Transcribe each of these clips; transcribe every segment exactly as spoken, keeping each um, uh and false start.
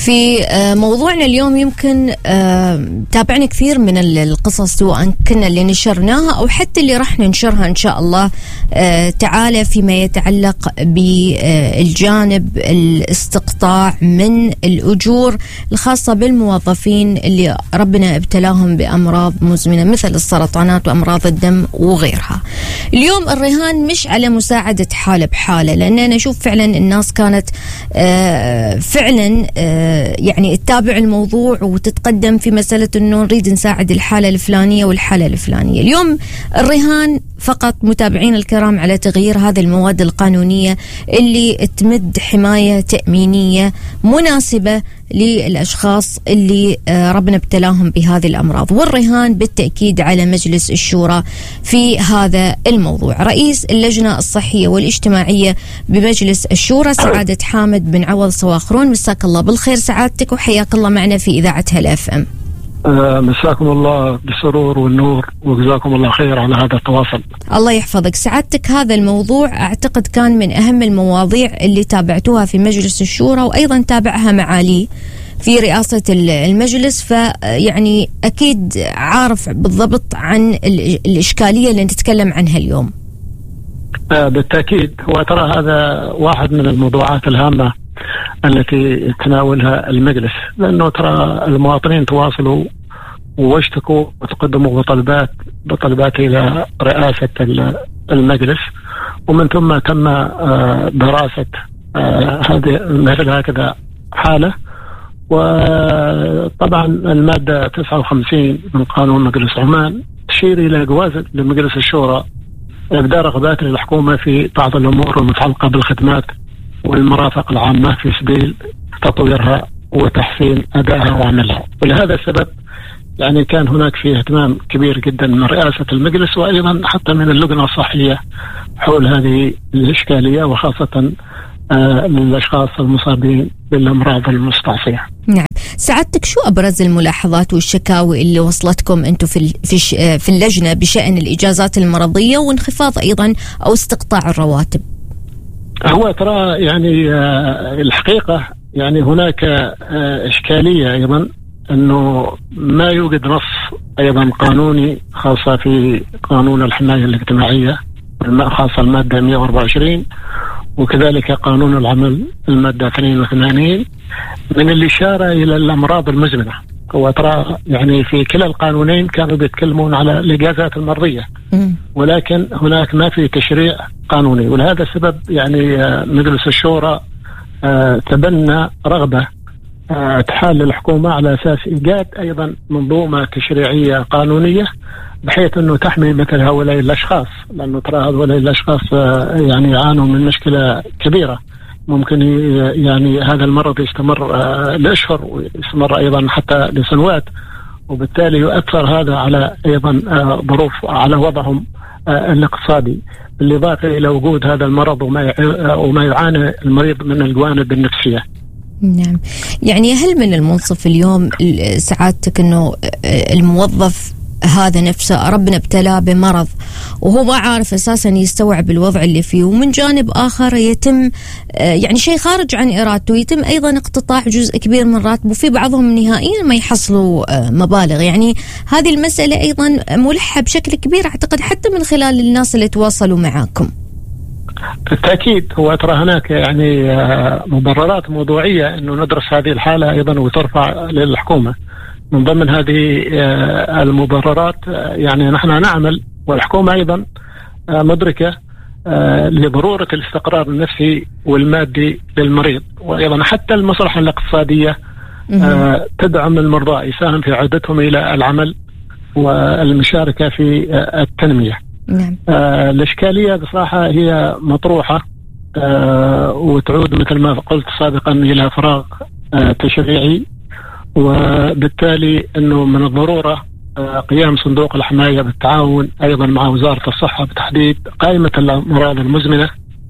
في موضوعنا اليوم يمكن تابعنا كثير من القصص، سواء كنا اللي نشرناها أو حتى اللي راح ننشرها إن شاء الله تعالى، فيما يتعلق بالجانب الاستقطاع من الأجور الخاصة بالموظفين اللي ربنا ابتلاهم بأمراض مزمنة مثل السرطانات وأمراض الدم وغيرها. اليوم الرهان مش على مساعدة حالة بحالة، لأن أنا أشوف فعلا الناس كانت فعلا يعني تتابع الموضوع وتتقدم في مسألة أنه نريد نساعد الحالة الفلانية والحالة الفلانية. اليوم الرهان فقط متابعين الكرام على تغيير هذه المواد القانونية اللي تمد حماية تأمينية مناسبة للأشخاص اللي ربنا ابتلاهم بهذه الأمراض، والرهان بالتأكيد على مجلس الشورى في هذا الموضوع. رئيس اللجنة الصحية والاجتماعية بمجلس الشورى سعادة حامد بن عوض صواخرون، مساك الله بالخير سعادتك وحياك الله معنا في إذاعة هلا اف ام. آه مساكم الله بالسرور والنور وجزاكم الله خير على هذا التواصل. الله يحفظك سعادتك. هذا الموضوع أعتقد كان من أهم المواضيع اللي تابعتوها في مجلس الشورى، وأيضا تابعها معالي في رئاسة المجلس، فيعني أكيد عارف بالضبط عن الإشكالية اللي نتكلم عنها اليوم. آه بالتأكيد، هو ترى هذا واحد من الموضوعات الهامة التي تناولها المجلس، لأنه ترى المواطنين تواصلوا واشتكوا وتقدموا بطلبات بطلبات إلى رئاسة المجلس، ومن ثم تم دراسة هذه مثل هكذا حالة. وطبعا المادة تسعة وخمسين من قانون مجلس عمان تشير إلى جواز لمجلس الشورى إبداء رغبات للحكومة في بعض الأمور المتعلقة بالخدمات والمرافق العامة في سبيل تطويرها وتحسين أدائها وعملها. ولهذا السبب يعني كان هناك فيه اهتمام كبير جدا من رئاسة المجلس، وأيضا حتى من اللجنة الصحية حول هذه الإشكالية، وخاصة آه للأشخاص المصابين بالأمراض المستعصية. نعم سعادتك، شو أبرز الملاحظات والشكاوي اللي وصلتكم أنتم في في في اللجنة بشأن الإجازات المرضية وانخفاض أيضا أو استقطاع الرواتب؟ هو ترى يعني آه الحقيقة يعني هناك آه إشكالية أيضا، أنه ما يوجد نص أيضا قانوني خاصة في قانون الحماية الاجتماعية خاصة المادة مئة وأربعة وعشرين، وكذلك قانون العمل المادة اثنين وثمانين من الإشارة إلى الأمراض المزمنة. هو ترى يعني في كلا القانونين كانوا بيتكلمون على الإجازات المرضية، ولكن هناك ما في تشريع قانوني. ولهذا السبب يعني مجلس الشورى تبنى رغبة تحال للحكومة على أساس إيجاد أيضا منظومة تشريعية قانونية بحيث أنه تحمي مثل هؤلاء الأشخاص، لأنه ترى هؤلاء الأشخاص يعني يعانوا من مشكلة كبيرة، ممكن يعني هذا المرض يستمر لأشهر ويستمر أيضا حتى لسنوات، وبالتالي يؤثر هذا على أيضا ظروف على وضعهم الاقتصادي، بالإضافة إلى وجود هذا المرض وما وما يعاني المريض من الجوانب النفسية. نعم، يعني هل من المنصف اليوم سعادتك أنه الموظف هذا نفسه ربنا ابتلاه بمرض وهو ما عارف أساسا يستوعب الوضع اللي فيه، ومن جانب آخر يتم يعني شيء خارج عن إرادته يتم أيضا اقتطاع جزء كبير من راتبه، وفي بعضهم نهائيا ما يحصلوا مبالغ؟ يعني هذه المسألة أيضا ملحة بشكل كبير أعتقد حتى من خلال الناس اللي تواصلوا معاكم. بالتأكيد، هو ترى هناك يعني مبررات موضوعية أنه ندرس هذه الحالة أيضا وترفع للحكومة. من ضمن هذه المبررات يعني نحن نعمل والحكومة أيضا مدركة لضرورة الاستقرار النفسي والمادي للمريض، وأيضا حتى المصلحة الاقتصادية تدعم المرضى يساهم في عودتهم إلى العمل والمشاركة في التنمية. نعم. آه الإشكالية بصراحة هي مطروحة آه وتعود مثل ما قلت سابقا إلى فراغ آه تشريعي، وبالتالي أنه من الضرورة آه قيام صندوق الحماية بالتعاون أيضا مع وزارة الصحة بتحديد قائمة الأمراض المزمنة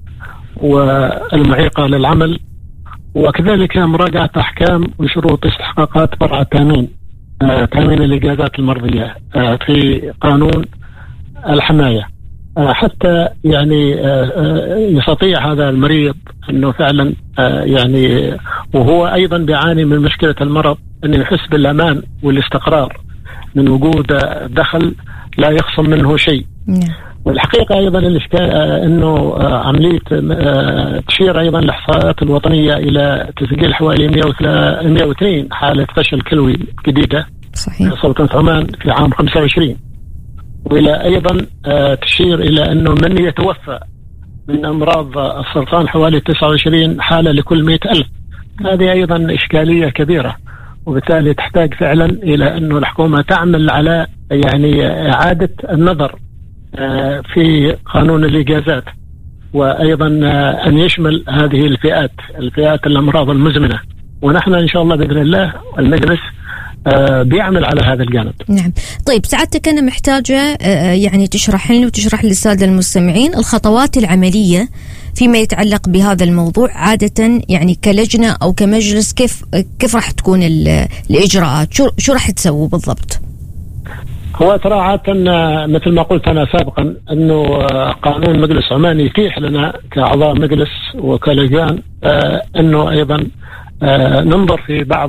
والمعيقة للعمل، وكذلك مراجعة أحكام وشروط استحقاقات فرع التأمين آه تأمين الإجازات المرضية آه في قانون الحماية. حتى يعني يستطيع هذا المريض أنه فعلا يعني وهو أيضا بيعاني من مشكلة المرض أنه يحس بالأمان والاستقرار من وجود دخل لا يخصم منه شيء. والحقيقة أيضا الإشكال أنه عملية تشير أيضا الإحصاءات الوطنية إلى تسجيل حوالي مئة واثنين حالة فشل كلوي جديدة صحيح سلطنة عمان في عام خمسة وعشرين، وإلى أيضا تشير إلى أنه من يتوفى من أمراض السرطان حوالي تسعة وعشرين حالة لكل مئة ألف. هذه أيضا إشكالية كبيرة، وبالتالي تحتاج فعلا إلى أنه الحكومة تعمل على يعني إعادة النظر في قانون الإجازات، وأيضا أن يشمل هذه الفئات الفئات الأمراض المزمنة. ونحن إن شاء الله بإذن الله المجلس بيعمل على هذا الجانب. نعم. طيب سعادتك أنا محتاجة يعني تشرح لنا وتشرح للسادة المستمعين الخطوات العملية فيما يتعلق بهذا الموضوع عادة، يعني كلجنة أو كمجلس كيف كيف راح تكون الإجراءات، شو شو راح تسووا بالضبط؟ هو ترى عادة مثل ما قلت أنا سابقا أنه قانون مجلس عمان يتيح لنا كأعضاء مجلس وكلجان أنه أيضا ننظر في بعض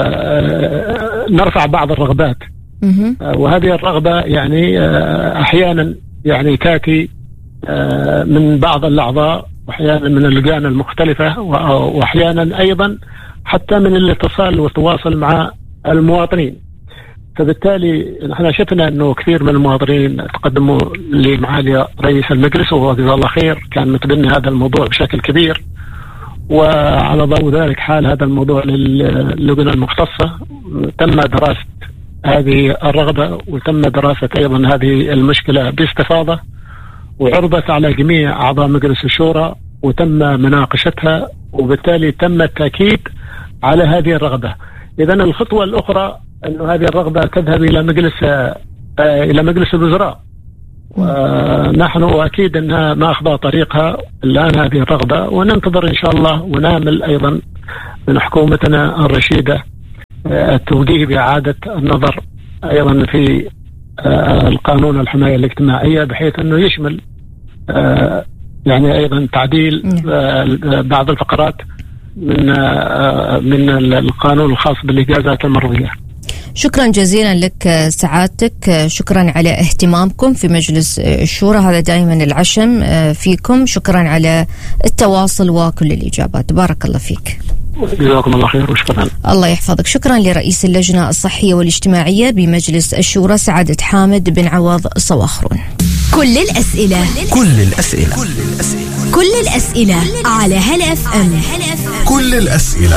نرفع بعض الرغبات، وهذه الرغبة يعني أحيانا يعني تأتي من بعض الأعضاء، وأحيانا من اللجان المختلفة، وأحيانا أيضا حتى من الاتصال والتواصل مع المواطنين. فبالتالي نحن شفنا أنه كثير من المواطنين تقدموا لمعالي رئيس المجلس وهو جزاه الله خير، كان متبني هذا الموضوع بشكل كبير، وعلى ضوء ذلك حال هذا الموضوع للجنة المختصة تم دراسة هذه الرغبة، وتم دراسة أيضا هذه المشكلة باستفاضة، وعرضت على جميع أعضاء مجلس الشورى وتم مناقشتها، وبالتالي تم التأكيد على هذه الرغبة. إذن الخطوة الأخرى أن هذه الرغبة تذهب إلى مجلس إلى مجلس الوزراء، ونحن أكيد أنها ماخذة طريقها الآن هذه الرغبة، وننتظر إن شاء الله، ونعمل أيضا من حكومتنا الرشيدة التوجيه بإعادة النظر أيضا في القانون الحماية الاجتماعية، بحيث أنه يشمل يعني أيضا تعديل بعض الفقرات من من القانون الخاص بالإجازات المرضية. شكرا جزيلا لك سعادتك، شكرا على اهتمامكم في مجلس الشورى، هذا دائما العشم فيكم. شكرا على التواصل وكل الإجابات، بارك الله فيك. جزاكم الله خير وشكرا. الله يحفظك. شكرا لرئيس اللجنة الصحية والاجتماعية بمجلس الشورى سعادة حامد بن عوض صواخرون. كل الأسئلة كل الأسئلة كل الأسئلة على هلا اف ام. كل الأسئلة.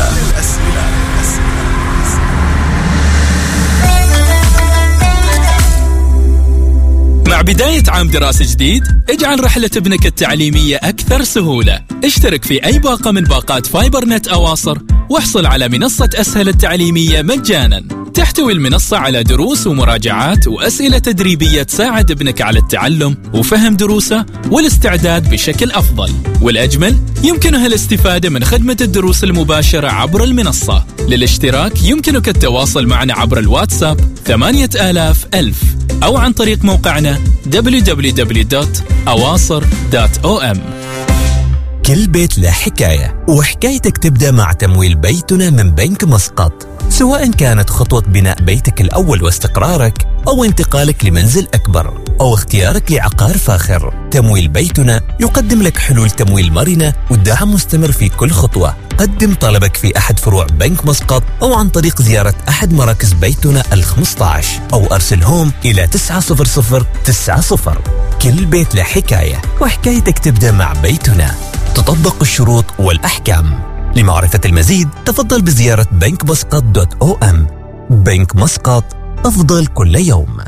مع بداية عام دراسي جديد، اجعل رحلة ابنك التعليمية أكثر سهولة. اشترك في أي باقة من باقات فايبر نت أواصر واحصل على منصة أسهل التعليمية مجانا. تحتوي المنصة على دروس ومراجعات وأسئلة تدريبية تساعد ابنك على التعلم وفهم دروسه والاستعداد بشكل أفضل. والأجمل، يمكنها الاستفادة من خدمة الدروس المباشرة عبر المنصة. للاشتراك يمكنك التواصل معنا عبر الواتساب ثمانية آلاف ألف أو عن طريق موقعنا دبليو دبليو دبليو دوت أواصر دوت أو أم. كل بيت له حكاية، وحكايتك تبدأ مع تمويل بيتنا من بنك مسقط. سواء كانت خطوة بناء بيتك الأول واستقرارك، أو انتقالك لمنزل أكبر، أو اختيارك لعقار فاخر، تمويل بيتنا يقدم لك حلول تمويل مرنة والدعم مستمر في كل خطوة. قدم طلبك في أحد فروع بنك مسقط، أو عن طريق زيارة أحد مراكز بيتنا الخمسة عشر، أو أرسلهم إلى تسعة صفر صفر تسعة صفر. كل بيت له حكاية، وحكايتك تبدأ مع بيتنا. تطبق الشروط والأحكام. لمعرفة المزيد تفضل بزيارة بنك مسقط دوت أو أم. بنك مسقط، أفضل كل يوم.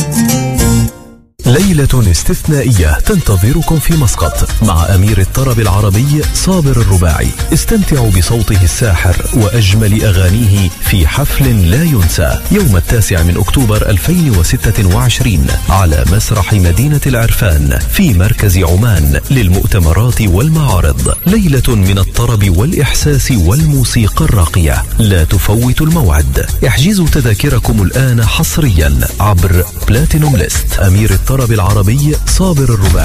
ليلة استثنائية تنتظركم في مسقط مع أمير الطرب العربي صابر الرباعي. استمتعوا بصوته الساحر وأجمل أغانيه في حفل لا ينسى يوم التاسع من أكتوبر ألفين وستة وعشرين على مسرح مدينة العرفان في مركز عمان للمؤتمرات والمعارض. ليلة من الطرب والإحساس والموسيقى الراقية، لا تفوتوا الموعد. احجزوا تذاكركم الآن حصريا عبر بلاتينوم ليست. أمير الطرب العربي صابر الرباعي.